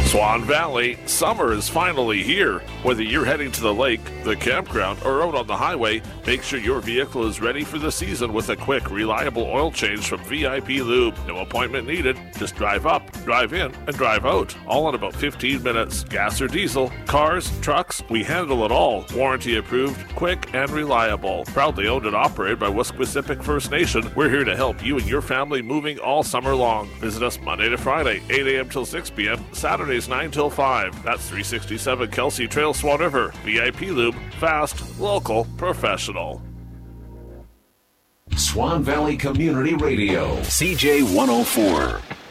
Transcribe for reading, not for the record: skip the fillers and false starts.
Swan Valley, summer is finally here. Whether you're heading to the lake, the campground, or out on the highway, make sure your vehicle is ready for the season with a quick, reliable oil change from VIP Lube. No appointment needed. Just drive up, drive in, and drive out. All in about 15 minutes. Gas or diesel, cars, trucks, we handle it all. Warranty approved, quick, and reliable. Proudly owned and operated by Wesquisipic First Nation, we're here to help you and your family moving all summer long. Visit us Monday to Friday, 8 a.m. till 6 p.m., Saturdays 9 till 5. That's 367 Kelsey Trail, Swan River. VIP Lube, fast, local, professional. Swan Valley Community Radio, CJ 104.